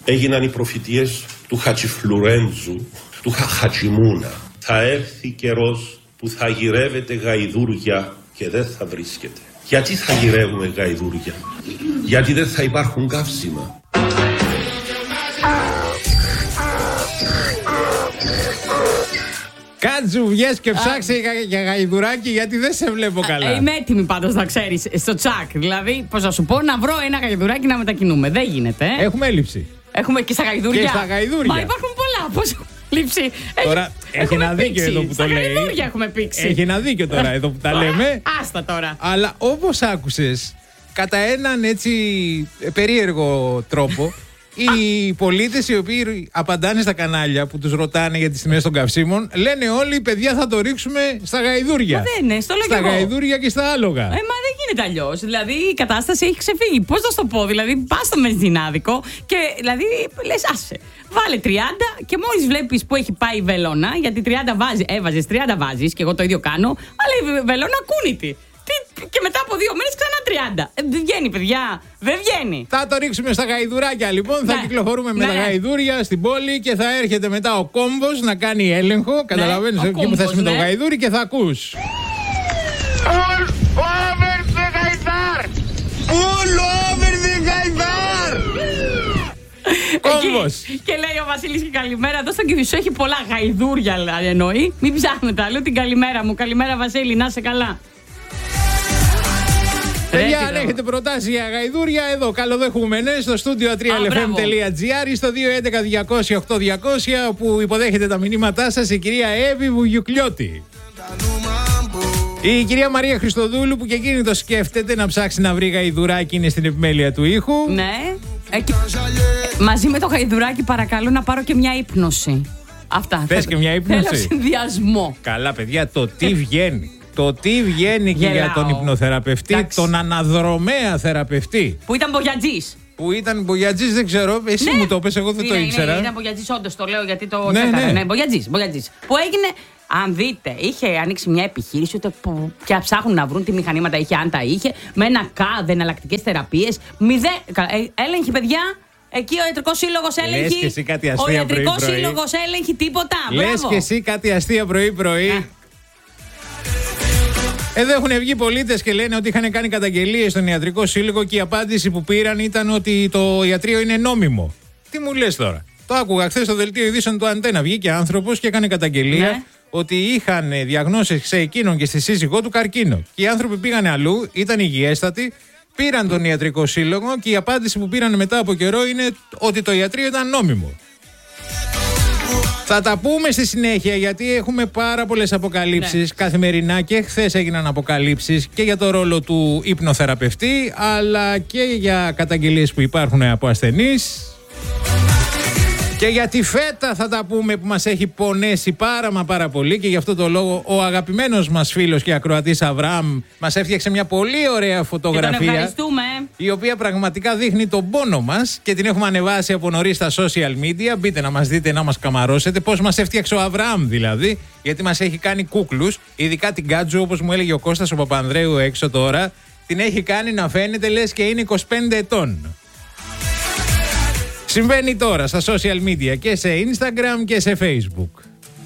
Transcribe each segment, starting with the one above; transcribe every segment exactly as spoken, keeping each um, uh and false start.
έγιναν οι προφητείες του Χατζηφλουρέντζου, του Χατζημούνα. Θα έρθει καιρός που θα γυρεύετε γαϊδούρια και δεν θα βρίσκετε. Γιατί θα γυρεύουμε γαϊδούρια? Γιατί δεν θα υπάρχουν καύσιμα. Κάτζου, βγες και ψάξε για γαϊδουράκι, γιατί δεν σε βλέπω καλά. Είμαι έτοιμη πάντως να ξέρεις, στο τσακ. Δηλαδή, πώς να σου πω, να βρω ένα γαϊδουράκι να μετακινούμε. Δεν γίνεται. Ε? Έχουμε έλλειψη. Έχουμε και στα γαϊδούρια. Και στα γαϊδούρια. Μα υπάρχουν πολλά. Πώς λήψη. Τώρα έχει ένα δίκιο εδώ που το λέει. Στα γαϊδούρια έχουμε πήξει. Έχει ένα δίκιο τώρα εδώ που τα λέμε. Άστα τώρα. Αλλά όπως άκουσες, κατά έναν έτσι περίεργο τρόπο, οι πολίτες οι οποίοι απαντάνε στα κανάλια που τους ρωτάνε για τις τιμές των καυσίμων, λένε όλοι, παιδιά, θα το ρίξουμε στα γαϊδούρια. Μα δεν είναι, στο λέω στα γαϊδούρια και στα άλογα. Ε, μα δεν γίνεται αλλιώς. Δηλαδή η κατάσταση έχει ξεφύγει. Πώς να σου το πω, δηλαδή πας στο μεζινάδικο και δηλαδή λες, άσε. Βάλε τριάντα και μόλις βλέπεις που έχει πάει η βελόνα, γιατί τριάντα βάζει, έβαζες, τριάντα βάζεις και εγώ το ίδιο κάνω, αλλά η βελόνα κούνητη. Και μετά από δύο μέρες ξανά τριάντα. Ε, δεν βγαίνει, παιδιά. Δεν βγαίνει. Θα το ρίξουμε στα γαϊδουράκια λοιπόν. Ναι. Θα κυκλοφορούμε με ναι. τα γαϊδούρια στην πόλη και θα έρχεται μετά ο κόμβος να κάνει έλεγχο. Ναι. Καταλαβαίνεις, εκεί που θες με ναι. το γαϊδούρι και θα ακούς. All over the Gaidar! All over the Gaidar! Κόμβος. Και λέει ο Βασίλης και καλημέρα. Εδώ στον Κηφισό έχει πολλά γαϊδούρια, εννοεί. Μην ψάχνετε, λέω την καλημέρα μου. Καλημέρα, Βασίλη, να είσαι καλά. Παιδιά, αν έχετε προτάσει για γαϊδούρια, εδώ καλοδεχούμενες στο στούντιο τρία ελ εφ εμ τελεία τζι άρ ή στο δύο έντεκα διακόσια οκτώ διακόσια, που υποδέχεται τα μηνύματά σας η κυρία Εύη Βουγιουκλιώτη. Η κυρία Μαρία Χριστοδούλου, που και εκείνη το σκέφτεται να ψάξει να βρει γαϊδουράκι, είναι στην επιμέλεια του ήχου. Ναι. Ε, και... Μαζί με το γαϊδουράκι, παρακαλώ να πάρω και μια ύπνωση. Αυτά. Θες και μια ύπνωση? Θέλω συνδυασμό. Καλά, παιδιά, το τι βγαίνει. Το τι βγαίνει και για τον υπνοθεραπευτή, εντάξει, τον αναδρομέα θεραπευτή. Που ήταν μπογιατζής. Που ήταν μπογιατζής, δεν ξέρω. Εσύ ναι. μου το πες, εγώ δεν είναι, το ήξερα. Ναι, ήταν μπογιατζής, όντως το λέω γιατί το ναι, τσέκαρα. Ναι, ναι μπογιατζής, μπογιατζής. Που έγινε, αν δείτε, είχε ανοίξει μια επιχείρηση ούτε που πια ψάχνουν να βρουν τι μηχανήματα είχε, αν τα είχε, με ένα κάδ, εναλλακτικές θεραπείες. Μηδέ, έλεγχη, παιδιά. Εκεί ο ιατρικός σύλλογος έλεγχη. Λες και εσύ κάτι αστεία. Ο ιατρικός σύλλογος έλεγχη τίποτα. Λες και εσύ κάτι αστεία πρωί-πρωί. Εδώ έχουν βγει πολίτες και λένε ότι είχαν κάνει καταγγελίες στον ιατρικό σύλλογο και η απάντηση που πήραν ήταν ότι το ιατρείο είναι νόμιμο. Τι μου λες τώρα? Το άκουγα χθες στο δελτίο ειδήσεων του Αντένα. Βγήκε άνθρωπος και έκανε καταγγελία ναι. ότι είχαν διαγνώσεις σε εκείνον και στη σύζυγό του καρκίνο. Και οι άνθρωποι πήγανε αλλού, ήταν υγιέστατοι, πήραν τον ιατρικό σύλλογο και η απάντηση που πήραν μετά από καιρό είναι ότι το ιατρείο ήταν νόμιμο. Θα τα πούμε στη συνέχεια, γιατί έχουμε πάρα πολλές αποκαλύψεις ναι. καθημερινά, και χθες έγιναν αποκαλύψεις και για το ρόλο του υπνοθεραπευτή, αλλά και για καταγγελίες που υπάρχουν από ασθενείς. Και για τη φέτα θα τα πούμε, που μας έχει πονέσει πάρα μα πάρα πολύ, και γι' αυτό το λόγο ο αγαπημένος μας φίλος και ακροατής Αβραάμ μας έφτιαξε μια πολύ ωραία φωτογραφία, η οποία πραγματικά δείχνει τον πόνο μας και την έχουμε ανεβάσει από νωρίς στα social media. Μπείτε να μας δείτε, να μας καμαρώσετε πώς μας έφτιαξε ο Αβραάμ δηλαδή, γιατί μας έχει κάνει κούκλους, ειδικά την Κάτζου, όπως μου έλεγε ο Κώστας ο Παπανδρέου έξω τώρα, την έχει κάνει να φαίνεται λες και είναι είκοσι πέντε ετών. Συμβαίνει τώρα στα social media και σε Instagram και σε Facebook.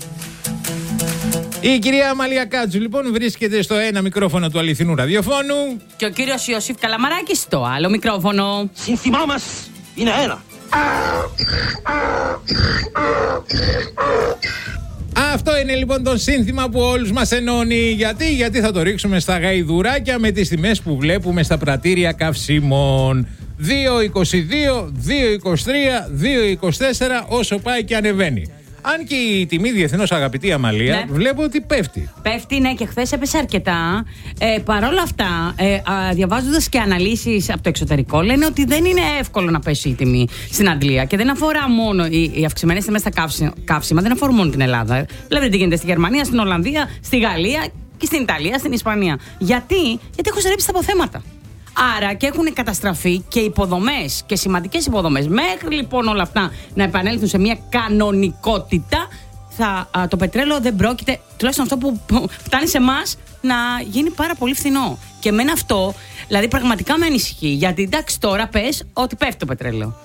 Η κυρία Αμαλία Κάτζου λοιπόν βρίσκεται στο ένα μικρόφωνο του αληθινού ραδιοφώνου και ο κύριος Ιωσήφ Καλαμαράκης στο άλλο μικρόφωνο. Σύνθημά μας είναι ένα. Αυτό είναι λοιπόν το σύνθημα που όλους μας ενώνει. Γιατί, γιατί θα το ρίξουμε στα γαϊδουράκια με τις τιμές που βλέπουμε στα πρατήρια καυσίμων. δύο είκοσι δύο, δύο είκοσι τρία, δύο είκοσι τέσσερα, όσο πάει και ανεβαίνει. Αν και η τιμή διεθνώς, αγαπητή Αμαλία, ναι, βλέπω ότι πέφτει. Πέφτει, ναι, και χθες έπεσε αρκετά. Ε, Παρ' όλα αυτά, ε, διαβάζοντας και αναλύσεις από το εξωτερικό, λένε ότι δεν είναι εύκολο να πέσει η τιμή στην Αγγλία. Και δεν αφορά μόνο οι, οι αυξημένες τιμές στα καύσιμα, δεν αφορούν μόνο την Ελλάδα. Βλέπετε τι γίνεται στη Γερμανία, στην Ολλανδία, στη Γαλλία και στην Ιταλία, στην Ισπανία. Γιατί, Γιατί έχουν στερέψει τα αποθέματα. Άρα και έχουν καταστραφεί και υποδομές και σημαντικές υποδομές. Μέχρι λοιπόν όλα αυτά να επανέλθουν σε μια κανονικότητα, θα, α, το πετρέλαιο δεν πρόκειται, τουλάχιστον αυτό που φτάνει σε εμάς, να γίνει πάρα πολύ φθηνό. Και εμένα αυτό, δηλαδή πραγματικά με ανησυχεί. Γιατί εντάξει, τώρα πες ότι πέφτει το πετρέλαιο.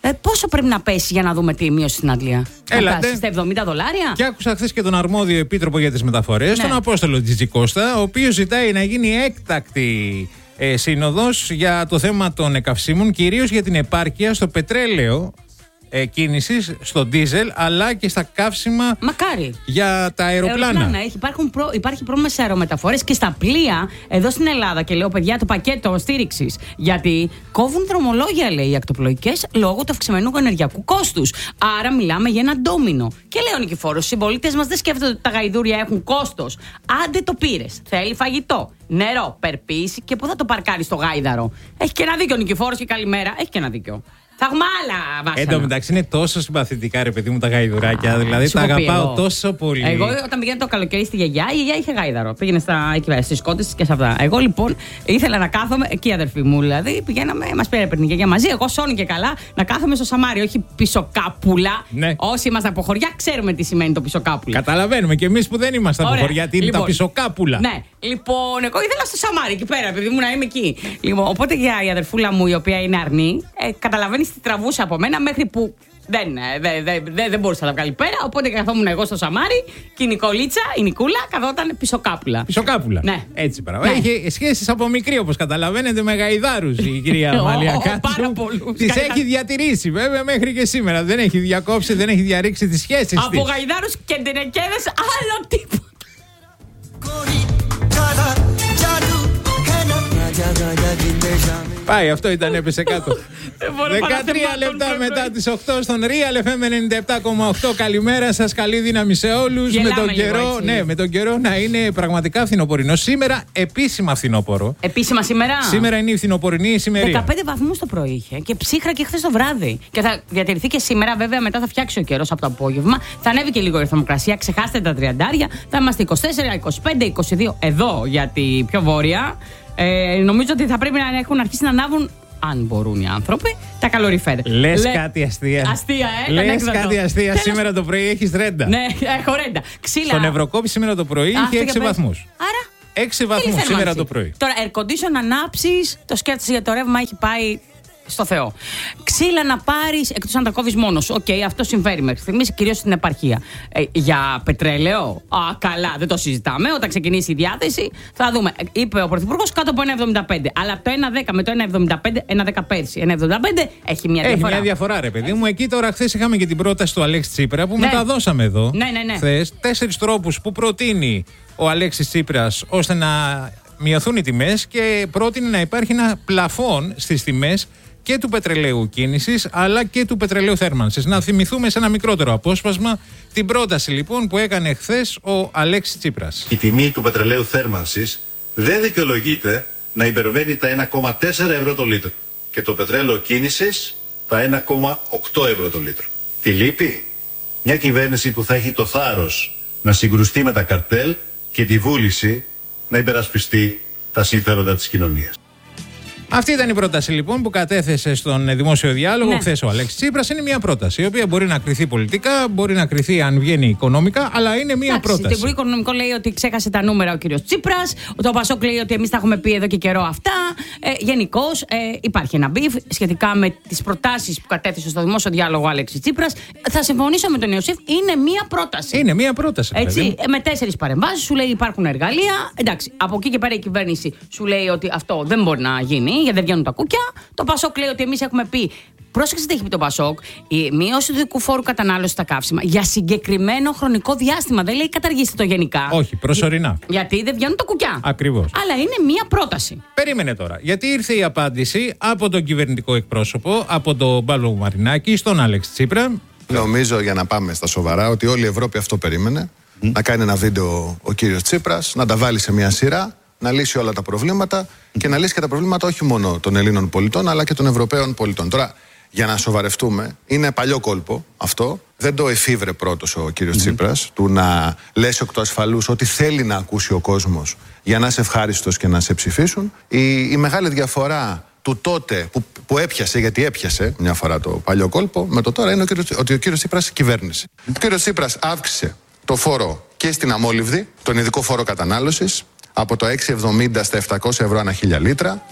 Ε, πόσο πρέπει να πέσει για να δούμε τη μείωση στην Αγγλία? Έλατε. Στα εβδομήντα δολάρια. Και άκουσα χθες και τον αρμόδιο επίτροπο για τις μεταφορές, Ναι. τον Απόστολο Τζιτζικώστα, ο οποίος ζητάει να γίνει έκτακτη ε, σύνοδος για το θέμα των καυσίμων, κυρίως για την επάρκεια στο πετρέλαιο ε, κίνησης, στο ντίζελ, αλλά και στα καύσιμα Μακάρι. για τα αεροπλάνα. Αεροπλάνα. Έχει, υπάρχουν προ, υπάρχει πρόβλημα σε αερομεταφορές και στα πλοία εδώ στην Ελλάδα. Και λέω, παιδιά, το πακέτο στήριξης. Γιατί κόβουν δρομολόγια, λέει, οι ακτοπλοϊκές λόγω του αυξημένου ενεργειακού κόστους. Άρα μιλάμε για ένα ντόμινο. Και λέει ο Νικηφόρος, οι συμπολίτες μας δεν σκέφτονται ότι τα γαϊδούρια έχουν κόστος. Άντε το πήρες. Θέλει φαγητό, νερό, περποίηση και πού θα το παρκάρει στο γάιδαρο. Έχει και ένα δίκιο ο Νικηφόρος και καλημέρα. Έχει και ένα δίκιο. Θα έχουμε άλλα βάσανα. Εν τω μεταξύ είναι τόσο συμπαθητικά, ρε παιδί μου, τα γαϊδουράκια. Α, δηλαδή σου τα έχω πει αγαπάω εγώ. τόσο πολύ. Εγώ όταν πήγαινα το καλοκαίρι στη γιαγιά, η γιαγιά είχε γάιδαρο. Πήγαινε στα, εκεί, στις σκότες και σε αυτά. Εγώ λοιπόν ήθελα να κάθομαι, εκεί αδερφή μου δηλαδή, πηγαίναμε, μας πήρε η γιαγιά μαζί. Εγώ σώνει και καλά να κάθομαι στο σαμάρι, όχι πισωκάπουλα. Ναι. Όσοι είμαστε από χωριά, ξέρουμε τι σημαίνει το πισωκάπουλα. Καταλαβαίνουμε και εμείς που δεν είμαστε από Ωραία. χωριά, τι είναι Λοιπόν, τα πισωκάπουλα. Ναι, λοιπόν, εγώ ήθελα στο σαμάρι εκεί πέρα, επειδή μου να είμαι εκεί. Λοιπόν, οπότε για η αδερφούλα μου, η οποία είναι αρνή, ε, καταλαβαίνει τι τραβούσε από μένα μέχρι που δεν, ε, δε, δε, δε, δεν μπορούσα να τα βγάλει πέρα. Οπότε καθόμουν εγώ στο σαμάρι και η Νικολίτσα, η Νικούλα, καθόταν πισωκάπουλα. Πισωκάπουλα. Ναι. Έτσι παρά. Ναι. Έχει σχέσεις από μικρή, όπως καταλαβαίνετε, με γαϊδάρους η κυρία Αμαλία Ω, Κάτσου. πάρα πολλούς. Τις Γαϊδά- έχει διατηρήσει βέβαια μέχρι και σήμερα. Δεν έχει διακόψει, δεν έχει διαρρήξει τις σχέσεις της. Από γαϊδάρους και ντενεκέδες, άλλο τίποτα. Πάει, αυτό ήταν, έπεσε κάτω. Δεν μπορώ παρά δεκατρία θεμάτων, λεπτά πρέπει. μετά τις οκτώ στον Real εφ εμ ενενήντα επτά κόμμα οκτώ. Καλημέρα σας, καλή δύναμη σε όλους. Με Γελάμε τον, λίγο, καιρό, έτσι. ναι, με τον καιρό να είναι πραγματικά φθινοπορεινό. Σήμερα επίσημα φθινόπορο. Επίσημα σήμερα. Σήμερα είναι η φθινοπορεινή ησημερία. δεκαπέντε βαθμούς το πρωί είχε και ψύχρα και χθε το βράδυ. Και θα διατηρηθεί και σήμερα, βέβαια, μετά θα φτιάξει ο καιρός από το απόγευμα. Θα ανέβει και λίγο η θερμοκρασία. Ξεχάστε τα τριαντάρια. Θα είμαστε είκοσι τέσσερα, είκοσι πέντε, είκοσι δύο εδώ για τη πιο βόρεια. Ε, νομίζω ότι θα πρέπει να έχουν αρχίσει να ανάβουν, αν μπορούν οι άνθρωποι, τα καλοριφέρ. Λες κάτι αστεία. Αστεία, ε. Λες ανέκδοτο. κάτι αστεία. Τέλος- Σήμερα το πρωί έχεις ρέντα. Ναι, έχω ρέντα. Ξύλα. Στον Ευρωκόπη σήμερα το πρωί Αυτό είχε και έξι πες. βαθμούς. Άρα. έξι βαθμούς Θέλει σήμερα θέρμανση. το πρωί. Τώρα, air condition ανάψεις, το σκέφτεσαι για το ρεύμα έχει πάει στο Θεό. Ξύλα να πάρεις, εκτός αν τα κόβεις μόνος. Οκ, αυτό συμφέρει μέχρι στιγμής, κυρίως στην επαρχία. Ε, για πετρέλαιο, α, καλά, δεν το συζητάμε. Όταν ξεκινήσει η διάθεση, θα δούμε. Ε, είπε ο Πρωθυπουργός κάτω από ένα εβδομήντα πέντε. Αλλά από το ένα δέκα με το ένα εβδομήντα πέντε, ένα δέκα πέρσι, ένα εβδομήντα πέντε έχει μια Έχει διαφορά. μια διαφορά, ρε παιδί μου. Εκεί τώρα, χθες είχαμε και την πρόταση του Αλέξη Τσίπρα που Ναι. μεταδώσαμε εδώ. Ναι, ναι, ναι. Χθες, τέσσερις τρόπους που προτείνει ο Αλέξης Τσίπρας ώστε να μειωθούν οι τιμές και πρότεινε να υπάρχει ένα πλαφόν στις τιμές και του πετρελαίου κίνησης αλλά και του πετρελαίου θέρμανσης. Να θυμηθούμε σε ένα μικρότερο απόσπασμα την πρόταση λοιπόν που έκανε χθες ο Αλέξης Τσίπρας. Η τιμή του πετρελαίου θέρμανσης δεν δικαιολογείται να υπερβαίνει τα ένα κόμμα τέσσερα ευρώ το λίτρο και το πετρέλαιο κίνησης τα ένα κόμμα οκτώ ευρώ το λίτρο. Τι λείπει? Μια κυβέρνηση που θα έχει το θάρρος να συγκρουστεί με τα καρτέλ και τη βούληση να υπερασπιστεί τα συμφέροντα της κοινωνίας. Αυτή ήταν η πρόταση λοιπόν που κατέθεσε στον δημόσιο διάλογο Ναι. χθες ο Αλέξης Τσίπρας. Είναι μια πρόταση η οποία μπορεί να κριθεί πολιτικά, μπορεί να κριθεί αν βγαίνει οικονομικά, αλλά είναι μια Εντάξει, το πρόταση. Υπουργείο Οικονομικό λέει ότι ξέχασε τα νούμερα ο κύριος Τσίπρας. Το Πασόκ λέει ότι εμείς τα έχουμε πει εδώ και καιρό αυτά. Ε, Γενικώ ε, υπάρχει ένα μπιφ σχετικά με τις προτάσεις που κατέθεσε στο δημόσιο διάλογο ο Αλέξης Τσίπρας. Θα συμφωνήσω με τον Ιωσήφ, είναι μία πρόταση. Είναι μια πρόταση. παιδί Έτσι, μου. ε, με τέσσερις παρεμβάσεις σου λέει υπάρχουν εργαλεία. Εντάξει, από εκεί και πέρα η κυβέρνηση σου λέει ότι αυτό δεν μπορεί να γίνει γιατί δεν βγαίνουν τα κούκια. Το Πασόκ λέει ότι εμείς έχουμε πει. Πρόσεξε τι έχει πει το Πασόκ. Η μείωση του δικού φόρου κατανάλωση στα καύσιμα για συγκεκριμένο χρονικό διάστημα. Δεν λέει καταργήστε το γενικά. Όχι, προσωρινά. Γιατί δεν βγαίνουν τα κουκιά. Ακριβώς. Αλλά είναι μία πρόταση. Περίμενε τώρα. Γιατί ήρθε η απάντηση από τον κυβερνητικό εκπρόσωπο, από τον Παύλο Μαρινάκη, στον Αλέξη Τσίπρα. Νομίζω, για να πάμε στα σοβαρά, ότι όλη η Ευρώπη αυτό περίμενε. Mm. Να κάνει ένα βίντεο ο κύριος Τσίπρας, να τα βάλει σε μια σειρά, να λύσει όλα τα προβλήματα mm. και να λύσει και τα προβλήματα όχι μόνο των Ελλήνων πολιτών, αλλά και των Ευρωπαίων πολιτών. Τώρα, για να σοβαρευτούμε, είναι παλιό κόλπο αυτό. Δεν το εφήβρε πρώτος ο κύριος mm. Τσίπρας, του να λες εκ του ασφαλούς ότι θέλει να ακούσει ο κόσμος για να είσαι ευχάριστος και να σε ψηφίσουν. Η, η μεγάλη διαφορά του τότε που, που έπιασε, γιατί έπιασε μια φορά το παλιό κόλπο, με το τώρα είναι ο κύριος, ότι ο κύριος Τσίπρας κυβέρνησε. Ο κύριος Τσίπρας αύξησε το φόρο και στην αμόλυβδη, τον ειδικό φόρο κατανάλωσης, από το έξι εβδομήντα στα επτακόσια ευρώ ανά χίλια λίτρα.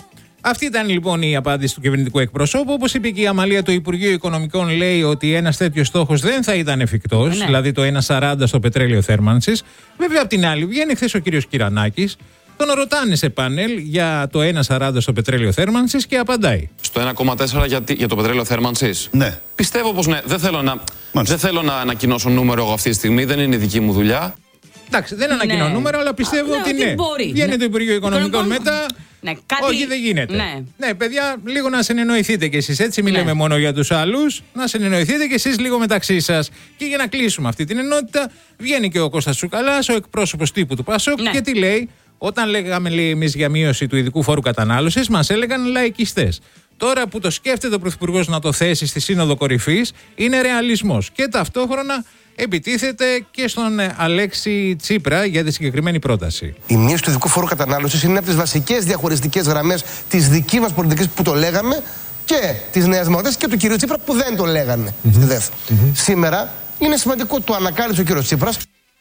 Αυτή ήταν λοιπόν η απάντηση του κυβερνητικού εκπροσώπου. Όπως είπε και η Αμαλία, το Υπουργείο Οικονομικών λέει ότι ένας τέτοιος στόχος δεν θα ήταν εφικτός, ναι. δηλαδή το ένα σαράντα στο πετρέλαιο θέρμανσης. Βέβαια, απ' την άλλη, βγαίνει χθες ο κύριος Κυρανάκης, τον ρωτάνε σε πάνελ για το ένα σαράντα στο πετρέλαιο θέρμανσης και απαντάει. Στο ένα κόμμα τέσσερα για, για το πετρέλαιο θέρμανσης. Ναι. Πιστεύω πως ναι. Δεν θέλω να, δεν θέλω να ανακοινώσω νούμερο εγώ αυτή τη στιγμή, δεν είναι η δική μου δουλειά. Εντάξει, δεν ανακοινώ ναι. νούμερο, αλλά πιστεύω Α, ότι ναι. ναι. Μπορεί. Βγαίνει ναι. το Υπουργείο Οικονομικών μετά. Ναι, κάτι... Όχι, δεν γίνεται. Ναι. ναι, παιδιά, λίγο να συνεννοηθείτε κι εσείς. Έτσι, μην ναι. λέμε μόνο για τους άλλους. Να συνεννοηθείτε κι εσείς λίγο μεταξύ σας. Και για να κλείσουμε αυτή την ενότητα, βγαίνει και ο Κώστας Τσουκαλάς, ο εκπρόσωπος τύπου του ΠΑΣΟΚ, ναι. και τι λέει. Όταν λέγαμε εμείς για μείωση του ειδικού φόρου κατανάλωσης, μας έλεγαν λαϊκιστές. Τώρα που το σκέφτεται ο Πρωθυπουργός να το θέσει στη Σύνοδο Κορυφής, είναι ρεαλισμός. Και ταυτόχρονα επιτίθεται και στον Αλέξη Τσίπρα για τη συγκεκριμένη πρόταση. Η μείωση του ειδικού φόρου κατανάλωσης είναι από τις βασικές διαχωριστικές γραμμές της δικής μας πολιτικής που το λέγαμε και της Νέας Δημοκρατίας και του κυρίου Τσίπρα που δεν το λέγανε mm-hmm. στη ΔΕΘ. Mm-hmm. Σήμερα είναι σημαντικό, το ανακάλυψε ο κύριος Τσίπρας.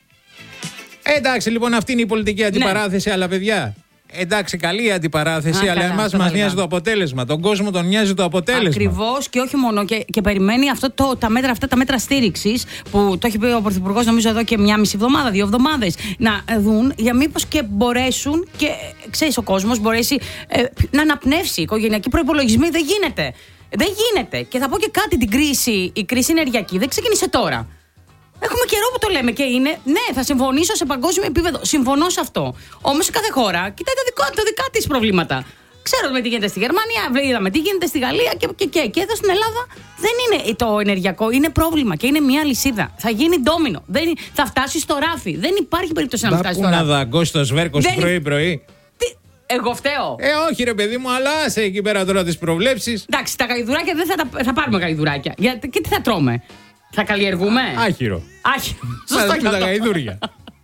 Εντάξει, λοιπόν, αυτή είναι η πολιτική αντιπαράθεση, ναι. αλλά παιδιά. Εντάξει, καλή αντιπαράθεση, Α, αλλά εμάς μας νοιάζει το αποτέλεσμα. Τον κόσμο τον νοιάζει το αποτέλεσμα. Ακριβώς, και όχι μόνο. Και, και περιμένει αυτό το, τα μέτρα, αυτά τα μέτρα στήριξης που το έχει πει ο Πρωθυπουργός, νομίζω εδώ και μια μισή εβδομάδα, δύο εβδομάδες, να δουν για μήπως και μπορέσουν και ξέρεις, ο κόσμος μπορέσει ε, να αναπνεύσει. Οικογενειακοί προϋπολογισμοί δεν γίνεται. Δεν γίνεται. Και θα πω και κάτι, την κρίση, η κρίση ενεργειακή δεν ξεκίνησε τώρα. Έχουμε καιρό που το λέμε και είναι, ναι, θα συμφωνήσω σε παγκόσμιο επίπεδο. Συμφωνώ σε αυτό. Όμως σε κάθε χώρα κοιτάει τα, δικό, τα δικά της προβλήματα. Ξέρουμε τι γίνεται στη Γερμανία, είδαμε τι γίνεται στη Γαλλία και, και, και, και εδώ στην Ελλάδα δεν είναι το ενεργειακό, είναι πρόβλημα και είναι μια λυσίδα. Θα γίνει ντόμινο. Δεν, θα φτάσει στο ράφι. Δεν υπάρχει περίπτωση να φτάσει στο ράφι. Να δαγκώσει το σβέρκο πρωί-πρωί. Εγώ φταίω. Ε, όχι, ρε παιδί μου, αλλά άσε εκεί πέρα τώρα τις προβλέψεις. Εντάξει, τα γαϊδουράκια δεν θα, τα, θα πάρουμε γαϊδουράκια. Για, και τι θα τρώμε. Θα καλλιεργούμε. Άχυρο. Άχυρο. Σωστό και τα γαϊδούρια.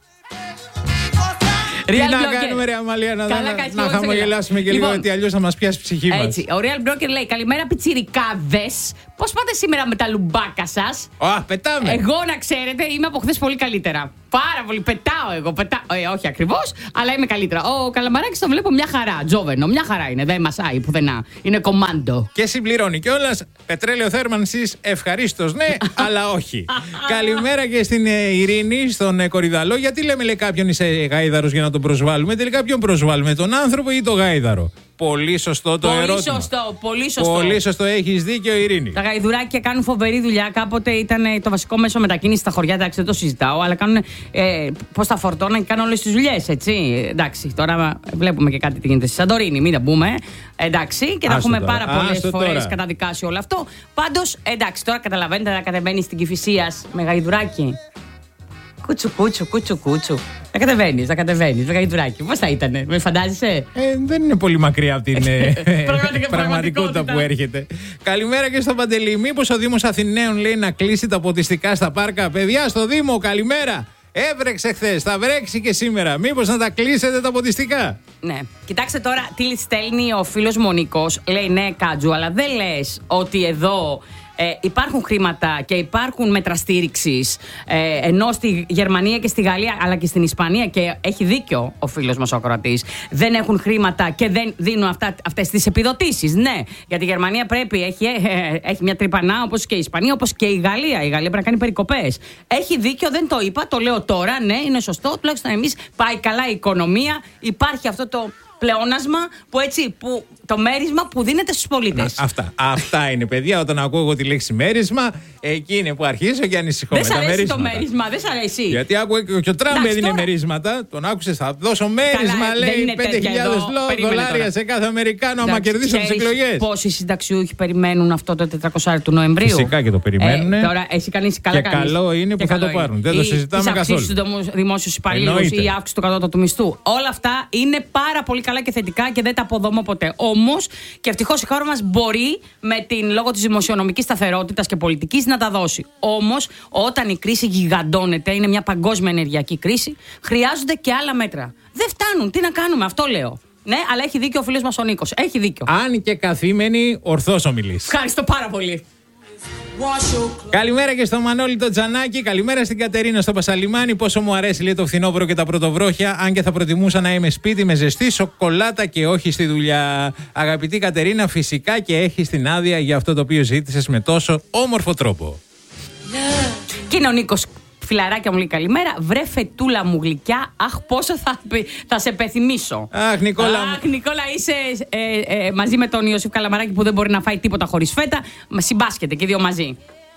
Τι να κάνουμε, ρε Αμαλία, να, να, να χαμογελάσουμε και λίγο, λοιπόν, γιατί αλλιώς θα μας πιάσει ψυχή μας. Έτσι, ο Real Broker λέει: καλημέρα, πιτσιρικάδες. Πώς πάτε σήμερα με τα λουμπάκα σας? Α, πετάμε. Εγώ, να ξέρετε, είμαι από χθες πολύ καλύτερα. Πάρα πολύ. Πετάω εγώ. Πετάω. Ε, όχι ακριβώς, αλλά είμαι καλύτερα. Ο Καλαμαράκης το βλέπω μια χαρά. Τζόβενο, μια χαρά είναι. Δεν μασάει πουθενά. Είναι κομάντο. Και συμπληρώνει κιόλας. Πετρέλαιο θέρμανσης, ευχαρίστως ναι, αλλά όχι. Καλημέρα και στην Ειρήνη, στον Κορυδαλό. Γιατί λέμε, λέει, κάποιον είσαι γάιδαρος για να τον προσβάλλουμε? Τελικά ποιον προσβάλλουμε, τον άνθρωπο ή τον γάιδαρο? Πολύ σωστό το πολύ ερώτημα. Σωστό, πολύ σωστό. Πολύ σωστό, έχεις δίκιο, Ειρήνη. Τα γαϊδουράκια κάνουν φοβερή δουλειά. Κάποτε ήταν το βασικό μέσο μετακίνησης στα χωριά. Εντάξει, δεν το συζητάω, αλλά κάνουν ε, πώς τα φορτώναν και κάνουν όλες τις δουλειές, έτσι. Εντάξει, τώρα βλέπουμε και κάτι τι γίνεται στη Σαντορίνη, μην τα πούμε. Εντάξει, και τα έχουμε πάρα πολλές φορές καταδικάσει όλο αυτό. Πάντως, εντάξει, τώρα καταλαβαίνετε να κατεβαίνει στην Κηφισίας με γαϊδουράκι. Κούτσου, κούτσου, κούτσου, κούτσου. Να κατεβαίνεις, να κατεβαίνεις με γαϊδουράκι. Πώς θα ήτανε, με φαντάζεσαι? Ε, δεν είναι πολύ μακριά από την ε, πραγματικότητα που έρχεται. Καλημέρα και στον Παντελή. Μήπως ο Δήμος Αθηναίων λέει να κλείσει τα ποτιστικά στα πάρκα? Παιδιά, στο Δήμο, καλημέρα. Έβρεξε χθες, θα βρέξει και σήμερα. Μήπως να τα κλείσετε τα ποτιστικά? Ναι. Κοιτάξτε τώρα τι στέλνει ο φίλος Μονικός. Λέει ναι, Κάτζου, αλλά δεν λες ότι εδώ Ε, υπάρχουν χρήματα και υπάρχουν μέτρα στήριξης, ε, ενώ στη Γερμανία και στη Γαλλία αλλά και στην Ισπανία, και έχει δίκιο ο φίλος μας ο Κροατής, δεν έχουν χρήματα και δεν δίνουν αυτά, αυτές τις επιδοτήσεις. Ναι, γιατί η Γερμανία πρέπει, έχει, ε, έχει μια τρυπανά όπως και η Ισπανία, όπως και η Γαλλία. Η Γαλλία πρέπει να κάνει περικοπές. Έχει δίκιο, δεν το είπα, το λέω τώρα. Ναι, είναι σωστό. Τουλάχιστον εμείς πάει καλά η οικονομία, υπάρχει αυτό το πλεόνασμα που έτσι, που, το μέρισμα που δίνεται στους πολίτες. Αυτά, αυτά είναι, παιδιά. Όταν ακούω εγώ τη λέξη μέρισμα, εκεί είναι που αρχίζω και ανησυχώ. Δεν με σ' τα αρέσει μερίσματα. το μέρισμα, δεν σ' αρέσει. Γιατί άκουγα και ο Τραμπ έδινε μερίσματα. Τον άκουσες, θα δώσω μέρισμα, καλά, λέει, πέντε χιλιάδες δολάρια σε κάθε Αμερικάνο άμα κερδίσω τις εκλογές. Πόσοι συνταξιούχοι περιμένουν αυτό το τετρακόσια του Νοεμβρίου? Φυσικά και το περιμένουν. Ε, τώρα εσύ κάνεις καλά. Και κάνεις. Καλό είναι που θα το πάρουν. Είναι. Δεν το συζητάμε καθόλου. Η αυξήση στους δημόσιους υπαλλήλους, η αύξηση του κατώτατου μισθού. Όλα αυτά είναι πάρα πολύ καλά και θετικά και δεν τα αποδομώ ποτέ. Όμως, και ευτυχώς η χώρα μας μπορεί με την λόγω της δημοσιονομικής σταθερότητας και πολιτικής να τα δώσει. Όμως, όταν η κρίση γιγαντώνεται, είναι μια παγκόσμια ενεργειακή κρίση, χρειάζονται και άλλα μέτρα. Δεν φτάνουν. Τι να κάνουμε, αυτό λέω. Ναι, αλλά έχει δίκιο ο φίλος μας ο Νίκος. Έχει δίκιο. Αν και καθήμενη, ορθώς ομιλείς. Ευχαριστώ πάρα πολύ. Καλημέρα και στο Μανώλη το Τζανάκι. Καλημέρα στην Κατερίνα στο Πασαλιμάνι. Πόσο μου αρέσει, λέει, το φθινόπωρο και τα πρωτοβρόχια. Αν και θα προτιμούσα να είμαι σπίτι με ζεστή σοκολάτα και όχι στη δουλειά. Αγαπητή Κατερίνα, φυσικά και έχει την άδεια για αυτό το οποίο ζήτησες με τόσο όμορφο τρόπο. Και είναι ο Νίκος. Φιλαράκια μου λέει καλημέρα. Βρε φετούλα μου γλυκιά. Αχ, πόσο θα, θα σε πεθυμίσω. Αχ, Νικόλα. Αχ, Νικόλα, είσαι ε, ε, μαζί με τον Ιωσήφ Καλαμαράκη που δεν μπορεί να φάει τίποτα χωρίς φέτα. Συμπάσχετε και δύο μαζί.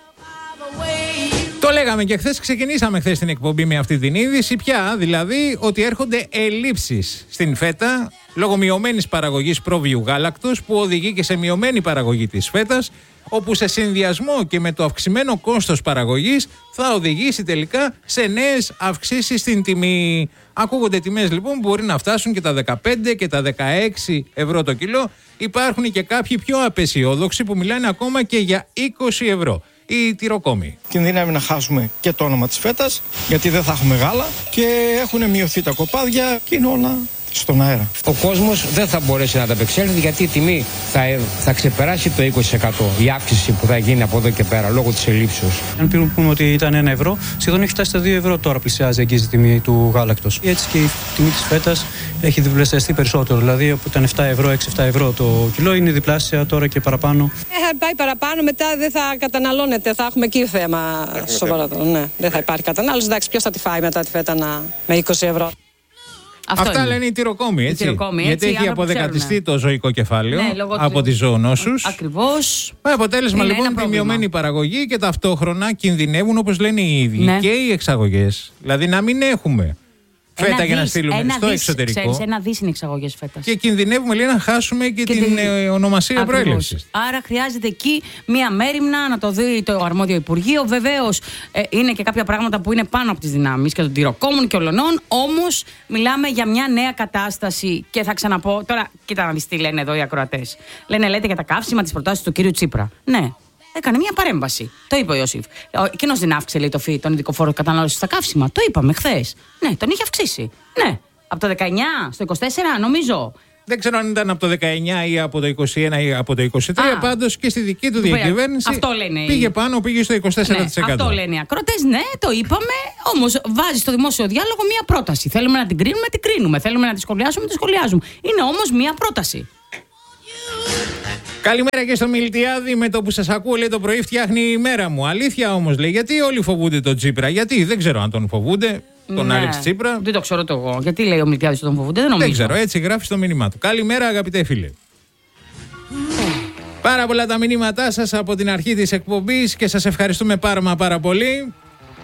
Το λέγαμε και χθες, ξεκινήσαμε χθες την εκπομπή με αυτή την είδηση. Πια, δηλαδή, ότι έρχονται ελλείψεις στην φέτα λόγω μειωμένης παραγωγής πρόβειου γάλακτος που οδηγεί και σε μειωμένη παραγωγή της φέτας, όπου σε συνδυασμό και με το αυξημένο κόστος παραγωγής θα οδηγήσει τελικά σε νέες αυξήσεις στην τιμή. Ακούγονται τιμές λοιπόν που μπορεί να φτάσουν και τα δεκαπέντε και τα δεκαέξι ευρώ το κιλό. Υπάρχουν και κάποιοι πιο απεσιόδοξοι που μιλάνε ακόμα και για είκοσι ευρώ. Οι τυροκόμοι. Κινδυνεύει να χάσουμε και το όνομα της φέτας, γιατί δεν θα έχουμε γάλα και έχουν μειωθεί τα κοπάδια και είναι όλα στον αέρα. Ο κόσμος δεν θα μπορέσει να ανταπεξέλθει γιατί η τιμή θα, θα ξεπεράσει το είκοσι τοις εκατό. Η αύξηση που θα γίνει από εδώ και πέρα λόγω της ελλείψεως. Αν πούμε ότι ήταν ένα ευρώ, σχεδόν έχει φτάσει στα δύο ευρώ τώρα, πλησιάζει εκεί η τιμή του γάλακτος. Έτσι και η τιμή της φέτας έχει διπλασιαστεί περισσότερο. Δηλαδή από ήταν επτά ευρώ, έξι εφτά ευρώ το κιλό, είναι διπλάσια τώρα και παραπάνω. Ε, πάει παραπάνω, μετά δεν θα καταναλώνεται. Θα έχουμε εκεί θέμα σοβαρότερο. Ναι, δεν θα υπάρχει κατανάλωση. Εντάξει, ποιος θα τη φάει μετά τη φέτα να... με είκοσι ευρώ. Αυτό Αυτά είναι. Λένε οι τυροκόμοι, έτσι. τυροκόμοι, γιατί έτσι, έχει αποδεκατιστεί το ζωικό κεφάλαιο, ναι, από του... τις ζωονόσους. Ακριβώς. Με αποτέλεσμα λοιπόν τη μειωμένη παραγωγή και ταυτόχρονα κινδυνεύουν, όπως λένε οι ίδιοι, ναι. και οι εξαγωγές. Δηλαδή να μην έχουμε φέτα ένα για να στείλουμε ένα στο δις, εξωτερικό. Ξέρεις, ένα δις είναι εξαγωγές φέτας. Και κινδυνεύουμε λέει, να χάσουμε και, και την, την ονομασία προέλευσης. Άρα χρειάζεται εκεί μία μέριμνα να το δει το αρμόδιο Υπουργείο. Βεβαίως ε, είναι και κάποια πράγματα που είναι πάνω από τις δυνάμεις και των τυροκόμων και ολονών. Όμως μιλάμε για μια νέα κατάσταση. Και θα ξαναπώ, τώρα κοίτα να δεις τι λένε εδώ οι ακροατές. Λένε, λέτε για τα καύσιμα της προτάσεις του κύριου Τσίπρα. Ναι. Έκανε μια παρέμβαση. Το είπε ο Ιωσήφ. Εκείνος δεν αύξησε, λέει, το φι, τον ειδικό φόρο κατανάλωσης στα καύσιμα. Το είπαμε χθες. Ναι, τον είχε αυξήσει. Ναι. Από το δεκαεννιά στο είκοσι τέσσερα, νομίζω. Δεν ξέρω αν ήταν από το δεκαεννιά ή από το είκοσι ένα ή από το είκοσι τρία. Πάντως και στη δική του διακυβέρνηση αυτό λένε. Πήγε πάνω, πήγε στο είκοσι τέσσερα τοις εκατό. Ναι, αυτό λένε οι ακρότες. Ναι, το είπαμε. Όμως βάζει στο δημόσιο διάλογο μια πρόταση. Θέλουμε να την κρίνουμε, την κρίνουμε. Θέλουμε να τη σχολιάσουμε, τη σχολιάζουμε. Είναι όμως μια πρόταση. Καλημέρα και στο Μιλτιάδη. Με το που σας ακούω, λέει, το πρωί φτιάχνει η μέρα μου. Αλήθεια όμως, λέει, γιατί όλοι φοβούνται τον Τσίπρα? Γιατί δεν ξέρω αν τον φοβούνται, τον ναι. Άλεξ Τσίπρα. Δεν το ξέρω το εγώ. Γιατί λέει ο Μιλτιάδης ότι τον φοβούνται, δεν νομίζω. Δεν ξέρω, έτσι γράφει στο μήνυμά του. Καλημέρα, αγαπητέ φίλε. Πάρα πολλά τα μηνύματά σας από την αρχή της εκπομπής και σας ευχαριστούμε πάρα μα πάρα πολύ.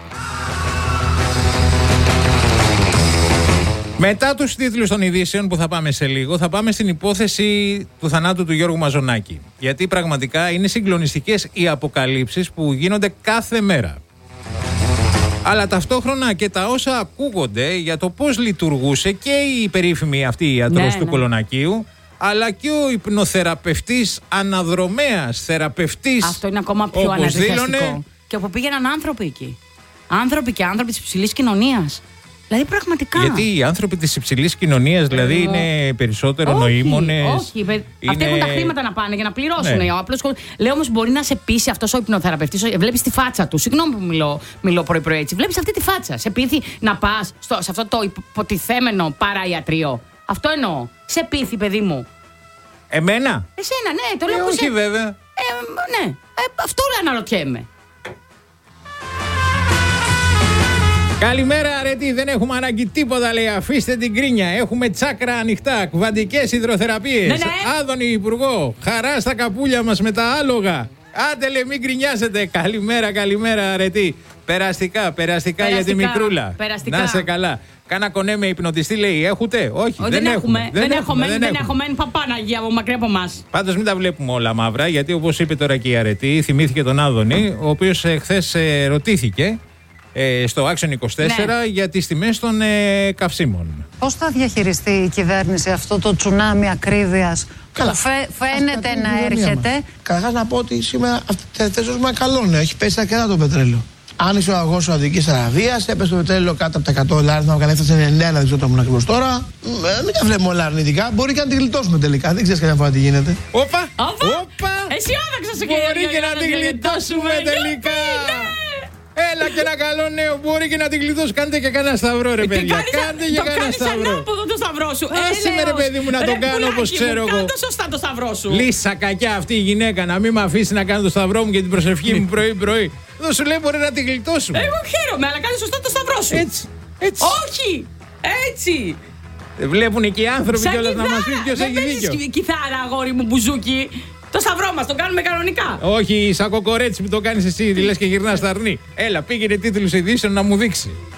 Μετά τους τίτλους των ειδήσεων που θα πάμε σε λίγο, θα πάμε στην υπόθεση του θανάτου του Γιώργου Μαζονάκη. Γιατί πραγματικά είναι συγκλονιστικές οι αποκαλύψεις που γίνονται κάθε μέρα. Αλλά ταυτόχρονα και τα όσα ακούγονται για το πώς λειτουργούσε και η περίφημη αυτή ιατρός ναι, του ναι. Κολονακίου, αλλά και ο υπνοθεραπευτής αναδρομέας θεραπευτής. Αυτό είναι ακόμα πιο αναδρομέαστικό. Και όπου πήγαιναν άνθρωποι εκεί. Άνθρωποι και άνθρωποι της υψηλής κοινωνίας. Δηλαδή πραγματικά. Γιατί οι άνθρωποι της υψηλής κοινωνίας δηλαδή ε, είναι περισσότερο όχι, νοήμονες. Όχι, είναι... αυτοί έχουν τα χρήματα να πάνε για να πληρώσουν. Ναι. Απλώς, λέω όμως μπορεί να σε πείσει αυτός ο υπνοθεραπευτής. Βλέπεις τη φάτσα του. Συγγνώμη που μιλώ, μιλώ πρωί-πρωί έτσι. Βλέπεις αυτή τη φάτσα. Σε πείθει να πας στο, σε αυτό το υποτιθέμενο παραϊατρείο. Αυτό εννοώ. Σε πείθει, παιδί μου. Εμένα. Εσένα, ναι, το λέω. Ε, όχι, σε... βέβαια. Ε, ναι, ε, αυτό αναρωτιέμαι. Καλημέρα, αρετή. Δεν έχουμε ανάγκη τίποτα, λέει. Αφήστε την κρίνια. Έχουμε τσάκρα ανοιχτά. Κουβαντικές υδροθεραπείες. Ναι, ναι. Άδωνη Υπουργό. Χαρά στα καπούλια μας με τα άλογα. Άντε, λέει, μην γκρινιάζετε. Καλημέρα, καλημέρα, αρετή. Περαστικά, περαστικά, περαστικά για τη μικρούλα. Περαστικά. Να σε καλά. Κάνα κονέ με υπνοτιστή, λέει. Έχετε? Όχι, δεν, δεν, έχουμε. έχουμε. Δεν, δεν έχουμε. Δεν, δεν έχουμε. Παπάναγια από μακριά από εμάς. Πάντως μην τα βλέπουμε όλα μαύρα, γιατί όπως είπε τώρα και η αρετή, θυμήθηκε τον Άδωνη, ο οποίος ε, χθες ε, ρωτήθηκε στο Action είκοσι τέσσερα ναι. για τις τιμές των ε, καυσίμων. Πώς θα διαχειριστεί η κυβέρνηση αυτό το τσουνάμι ακρίβειας που φαι, φαίνεται να έρχεται? Καταρχάς να πω ότι σήμερα αυτό ζούμε καλό νέο. Έχει πέσει αρκετά το πετρέλαιο. Άνοιξε ο αγός της Σαουδικής Αραβίας, έπεσε το πετρέλαιο κάτω από τα εκατό δολάρια, να έκανε έφτασε ενενήντα ένα, δεν ξέρω το μόνο ακριβώς τώρα. Μην τα βλέπουμε όλα αρνητικά. Μπορεί και να τη γλιτώσουμε τελικά. Δεν ξέρεις καμιά φορά τι γίνεται. Όπα! Όπα! Αισιόδοξα σου Μπορεί και να την γλιτώσουμε τελικά. Έλα και ένα καλό νέο. Μπορεί και να την γλιτώσει. Κάντε και κανένα σταυρό, ρε παιδιά. Κάντε και κανένα σταυρό. Το ανάποδο το σταυρό σου. Άσε με, ρε παιδί μου, να τον κάνω όπως ξέρω εγώ. Κάντε σωστά το σταυρό σου. Λύσα κακιά αυτή η γυναίκα να μην με αφήσει να κάνω το σταυρό μου και την προσευχή μου πρωί-πρωί. Εδώ σου λέει μπορεί να την γλιτώσουμε. Εγώ χαίρομαι, αλλά κάνει σωστά το σταυρό σου. Έτσι. Έτσι. Όχι! Έτσι! Βλέπουν και οι άνθρωποι κιόλας να μας πει ποιος έχει δίκιο. Δεν κιθάρα, αγόρι μου, μπουζούκι. Το σταυρό μας, το κάνουμε κανονικά. Όχι, σαν κοκορέτσι που το κάνεις εσύ, λες και γυρνάς στα αρνί. Έλα, πήγαινε τίτλους ειδήσεων να μου δείξει.